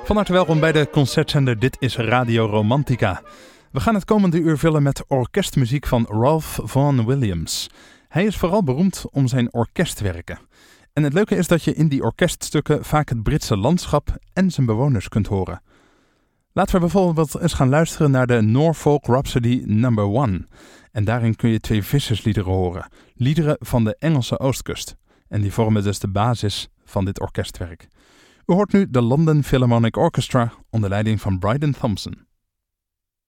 Van harte welkom bij de concertzender Dit is Radio Romantica. We gaan het komende uur vullen met orkestmuziek van Ralph Vaughan Williams. Hij is vooral beroemd om zijn orkestwerken. En het leuke is dat je in die orkeststukken vaak het Britse landschap en zijn bewoners kunt horen. Laten we bijvoorbeeld eens gaan luisteren naar de Norfolk Rhapsody No. 1. En daarin kun je 2 vissersliederen horen. Liederen van de Engelse oostkust. En die vormen dus de basis van dit orkestwerk. U hoort nu de London Philharmonic Orchestra onder leiding van Bryden Thompson.